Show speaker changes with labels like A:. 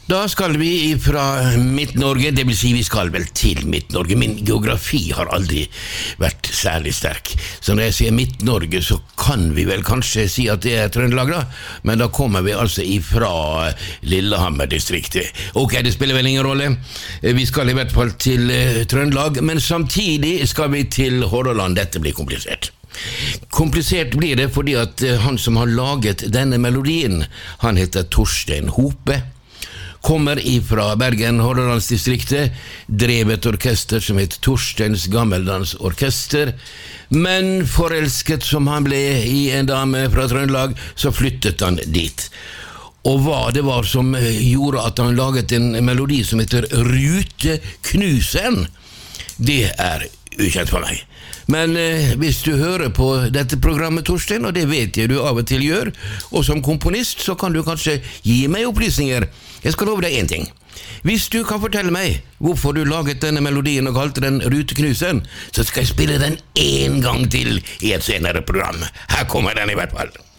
A: Da skal vi fra Midt-Norge, det vil si vi skal vel til Midt-Norge. Min geografi har aldri vært særlig sterk. Så når jeg sier Midt-Norge, så kan vi vel kanskje si at det er Trøndelag da, men da kommer vi altså ifra Lillehammer-distriktet. Ok, det spiller vel ingen rolle. Vi skal i hvert fall til Trøndelag, men samtidig skal vi til Hordaland. Dette blir komplisert. Komplisert blir det fordi at han som har laget denne melodien, han heter Torstein Hope, kommer ifra Bergen, Hordalandsdistriktet, drev et orkester som het Torsteins Gammeldans Orkester, men forelsket som han ble i en dame fra Trøndelag, så flyttet han dit. Og hva det var som gjorde at han laget en melodi som heter Ruteknusen, det er ukjent for meg. Men hvis du hører på dette programmet, Torstein, og det vet jeg du av og til gjør, og som komponist, så kan du kanskje gi meg opplysninger. Jeg skal love deg en ting. Hvis du kan fortelle meg hvorfor du laget denne melodien og kalte den Ruteknusen, så skal jeg spille den en gang til i et senere program. Her kommer den i hvert fall.